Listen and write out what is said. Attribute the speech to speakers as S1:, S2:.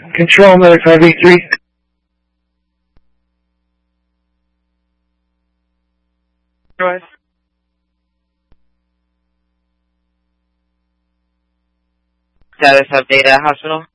S1: Control, Miller 583. Go ahead.
S2: Status of Data Hospital.